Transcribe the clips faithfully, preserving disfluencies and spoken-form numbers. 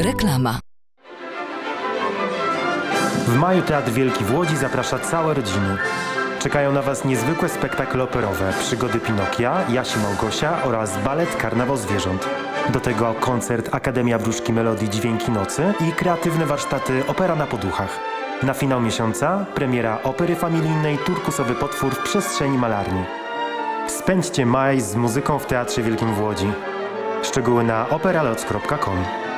Reklama. W maju Teatr Wielki w Łodzi zaprasza całe rodziny. Czekają na Was niezwykłe spektakle operowe, przygody Pinokia, Jasi Małgosia oraz balet Karnawał Zwierząt. Do tego koncert Akademia Wróżki Melodii Dźwięki Nocy i kreatywne warsztaty Opera na Poduchach. Na finał miesiąca premiera opery familijnej Turkusowy potwór w przestrzeni malarni. Spędźcie maj z muzyką w Teatrze Wielkim w Łodzi. Szczegóły na operaloc kropka com.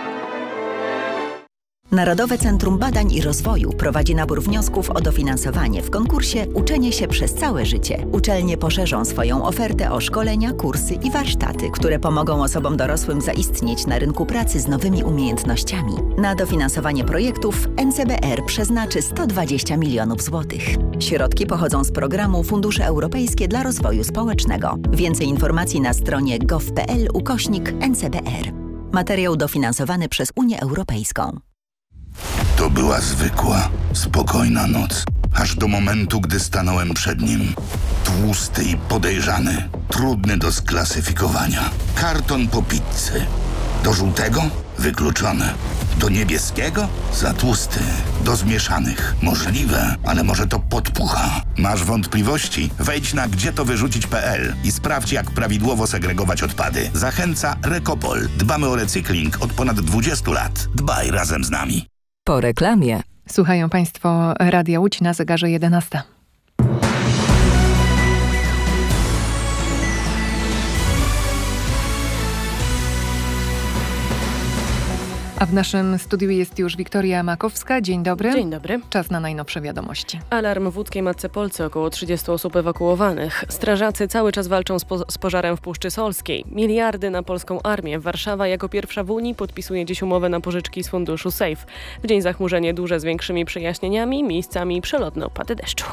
Narodowe Centrum Badań i Rozwoju prowadzi nabór wniosków o dofinansowanie w konkursie Uczenie się przez całe życie. Uczelnie poszerzą swoją ofertę o szkolenia, kursy i warsztaty, które pomogą osobom dorosłym zaistnieć na rynku pracy z nowymi umiejętnościami. Na dofinansowanie projektów N C B R przeznaczy sto dwadzieścia milionów złotych. Środki pochodzą z programu Fundusze Europejskie dla Rozwoju Społecznego. Więcej informacji na stronie gov.pl ukośnik N C B R. Materiał dofinansowany przez Unię Europejską. To była zwykła, spokojna noc. Aż do momentu, gdy stanąłem przed nim. Tłusty i podejrzany. Trudny do sklasyfikowania. Karton po pizzy. Do żółtego? Wykluczone. Do niebieskiego? Za tłusty. Do zmieszanych? Możliwe, ale może to podpucha. Masz wątpliwości? Wejdź na gdzie to wyrzucić kropka p l i sprawdź, jak prawidłowo segregować odpady. Zachęca Rekopol. Dbamy o recykling od ponad dwudziestu lat. Dbaj razem z nami. Po reklamie. Słuchają Państwo Radia Łódź, na zegarze jedenasta. A w naszym studiu jest już Wiktoria Makowska. Dzień dobry. Dzień dobry. Czas na najnowsze wiadomości. Alarm w łódzkiej Matce Polce. Około trzydziestu osób ewakuowanych. Strażacy cały czas walczą z, po- z pożarem w Puszczy Solskiej. Miliardy na polską armię. Warszawa jako pierwsza w Unii podpisuje dziś umowę na pożyczki z funduszu SAFE. W dzień zachmurzenie duże z większymi przejaśnieniami, miejscami przelotne opady deszczu.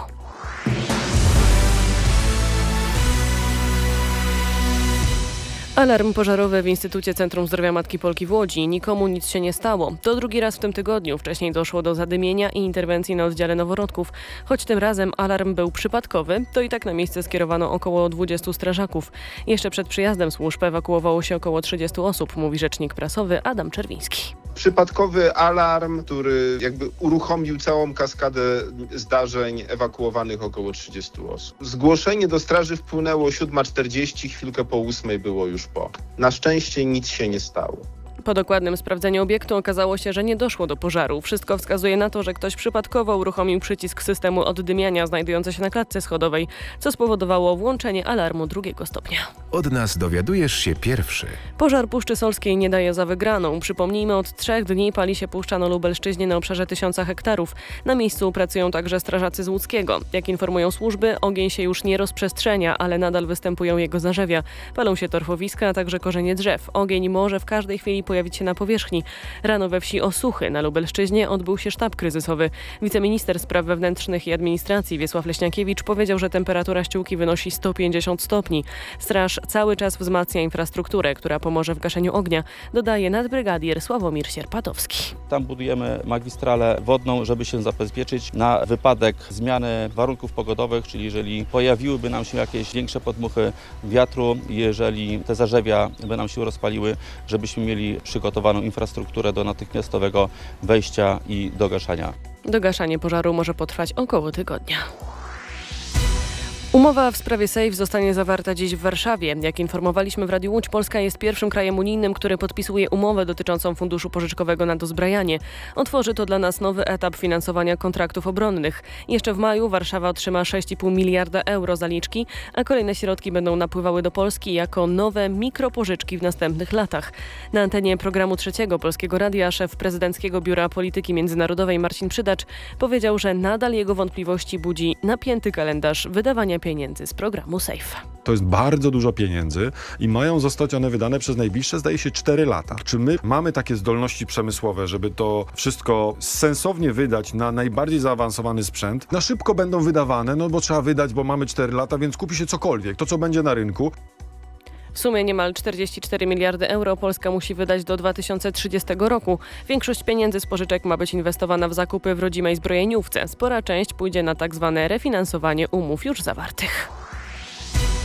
Alarm pożarowy w Instytucie Centrum Zdrowia Matki Polki w Łodzi. Nikomu nic się nie stało. To drugi raz w tym tygodniu. Wcześniej doszło do zadymienia i interwencji na oddziale noworodków. Choć tym razem alarm był przypadkowy, to i tak na miejsce skierowano około dwudziestu strażaków. Jeszcze przed przyjazdem służb ewakuowało się około trzydziestu osób, mówi rzecznik prasowy Adam Czerwiński. Przypadkowy alarm, który jakby uruchomił całą kaskadę zdarzeń, ewakuowanych około trzydziestu osób. Zgłoszenie do straży wpłynęło siódma czterdzieści, chwilkę po ósmej było już po. Na szczęście nic się nie stało. Po dokładnym sprawdzeniu obiektu okazało się, że nie doszło do pożaru. Wszystko wskazuje na to, że ktoś przypadkowo uruchomił przycisk systemu oddymiania znajdujący się na klatce schodowej, co spowodowało włączenie alarmu drugiego stopnia. Od nas dowiadujesz się pierwszy. Pożar Puszczy Solskiej nie daje za wygraną. Przypomnijmy, od trzech dni pali się puszcza na Lubelszczyźnie na obszarze tysiąca hektarów. Na miejscu pracują także strażacy z Łódzkiego. Jak informują służby, ogień się już nie rozprzestrzenia, ale nadal występują jego zarzewia. Palą się torfowiska, a także korzenie drzew. Ogień może w każdej chwili pojawić się na powierzchni. Rano we wsi Osuchy na Lubelszczyźnie odbył się sztab kryzysowy. Wiceminister spraw wewnętrznych i administracji Wiesław Leśniakiewicz powiedział, że temperatura ściółki wynosi sto pięćdziesiąt stopni. Straż cały czas wzmacnia infrastrukturę, która pomoże w gaszeniu ognia, dodaje nadbrygadier Sławomir Sierpatowski. Tam budujemy magistralę wodną, żeby się zabezpieczyć na wypadek zmiany warunków pogodowych, czyli jeżeli pojawiłyby nam się jakieś większe podmuchy wiatru, jeżeli te zarzewia by nam się rozpaliły, żebyśmy mieli przygotowaną infrastrukturę do natychmiastowego wejścia i do gaszenia. Dogaszanie pożaru może potrwać około tygodnia. Umowa w sprawie SAFE zostanie zawarta dziś w Warszawie. Jak informowaliśmy w Radiu Łódź, Polska jest pierwszym krajem unijnym, który podpisuje umowę dotyczącą funduszu pożyczkowego na dozbrajanie. Otworzy to dla nas nowy etap finansowania kontraktów obronnych. Jeszcze w maju Warszawa otrzyma sześć i pół miliarda euro zaliczki, a kolejne środki będą napływały do Polski jako nowe mikropożyczki w następnych latach. Na antenie programu Trzeciego Polskiego Radia szef Prezydenckiego Biura Polityki Międzynarodowej Marcin Przydacz powiedział, że nadal jego wątpliwości budzi napięty kalendarz wydawania pieniędzy z programu SAFE. To jest bardzo dużo pieniędzy i mają zostać one wydane przez najbliższe, zdaje się, cztery lata. Czy my mamy takie zdolności przemysłowe, żeby to wszystko sensownie wydać na najbardziej zaawansowany sprzęt? Na szybko będą wydawane, no bo trzeba wydać, bo mamy cztery lata, więc kupi się cokolwiek, to co będzie na rynku. W sumie niemal czterdzieści cztery miliardy euro Polska musi wydać do dwa tysiące trzydziestego roku. Większość pieniędzy z pożyczek ma być inwestowana w zakupy w rodzimej zbrojeniówce. Spora część pójdzie na tak zwane refinansowanie umów już zawartych.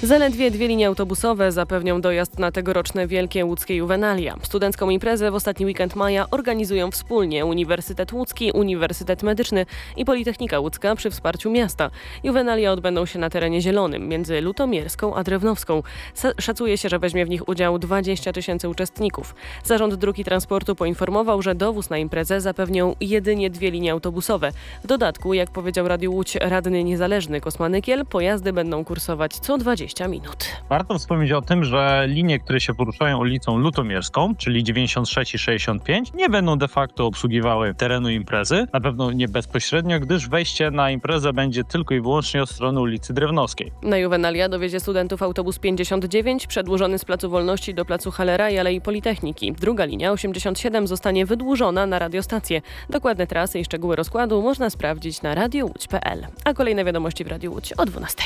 Zaledwie dwie linie autobusowe zapewnią dojazd na tegoroczne wielkie łódzkie Juvenalia. Studencką imprezę w ostatni weekend maja organizują wspólnie Uniwersytet Łódzki, Uniwersytet Medyczny i Politechnika Łódzka przy wsparciu miasta. Juvenalia odbędą się na terenie zielonym, między Lutomierską a Drewnowską. Szacuje się, że weźmie w nich udział dwadzieścia tysięcy uczestników. Zarząd Dróg i Transportu poinformował, że dowóz na imprezę zapewnią jedynie dwie linie autobusowe. W dodatku, jak powiedział Radiu Łódź radny niezależny Kosmanykiel, pojazdy będą kursować co dwadzieścia minut. Warto wspomnieć o tym, że linie, które się poruszają ulicą Lutomierską, czyli dziewięćdziesiąt sześć i sześćdziesiąt pięć, nie będą de facto obsługiwały terenu imprezy, na pewno nie bezpośrednio, gdyż wejście na imprezę będzie tylko i wyłącznie od strony ulicy Drewnowskiej. Na Juvenalia dowiezie studentów autobus pięćdziesiąt dziewięć, przedłużony z Placu Wolności do Placu Hallera i Alei Politechniki. Druga linia, osiemdziesiąt siedem, zostanie wydłużona na radiostację. Dokładne trasy i szczegóły rozkładu można sprawdzić na radio łódź kropka p l. A kolejne wiadomości w Radiu Łódź o dwunastej.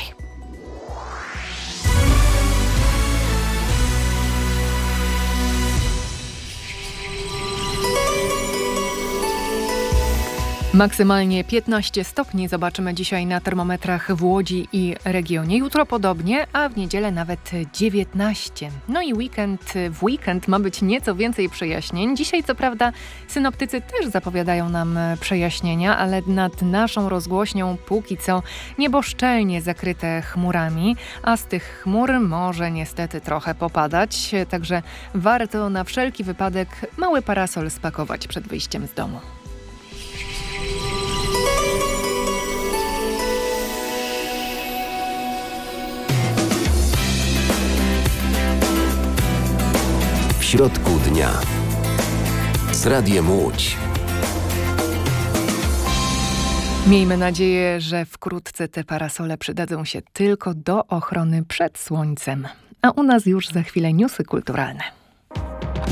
Maksymalnie piętnaście stopni zobaczymy dzisiaj na termometrach w Łodzi i regionie. Jutro podobnie, a w niedzielę nawet dziewiętnaście. No i weekend, w weekend ma być nieco więcej przejaśnień. Dzisiaj co prawda synoptycy też zapowiadają nam przejaśnienia, ale nad naszą rozgłośnią póki co niebo szczelnie zakryte chmurami, a z tych chmur może niestety trochę popadać. Także warto na wszelki wypadek mały parasol spakować przed wyjściem z domu. W środku dnia z Radiem Łódź. Miejmy nadzieję, że wkrótce te parasole przydadzą się tylko do ochrony przed słońcem. A u nas już za chwilę newsy kulturalne.